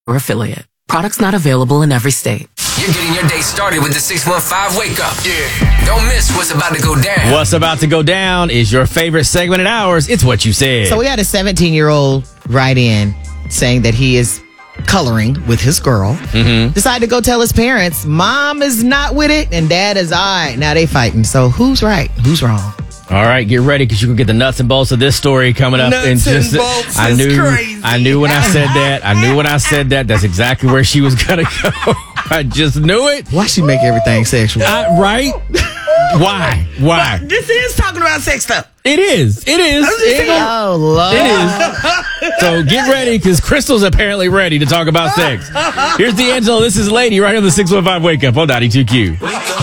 or affiliate. Products not available in every state. You're getting your day started with the 615 Wake Up. Yeah. Don't miss what's about to go down. What's about to go down is your favorite segment in ours. It's What You Said. So we had a 17-year-old write in saying that he is coloring with his girl. Decided to go tell his parents, Mom is not with it and Dad is all right. Now they fighting. So who's right? Who's wrong? All right, get ready because you can get the nuts and bolts of this story coming up. Nuts and bolts is crazy. I knew when I said that. I knew when I said that. That's exactly where she was going to go. I just knew it. Why she make everything sexual? Right? Why? This is talking about sex stuff. It is. Oh, Lord. It is. So get ready because Crystal's apparently ready to talk about sex. Here's D'Angelo. This is Lady right on the 615 Wake Up on 92Q.